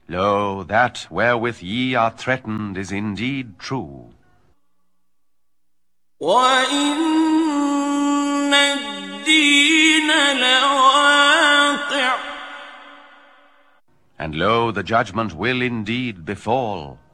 Lo, that wherewith ye are threatened is indeed true. وَإِنَّ الدِّينَ لَوَاقِعٌ. And lo, the judgment will indeed befall.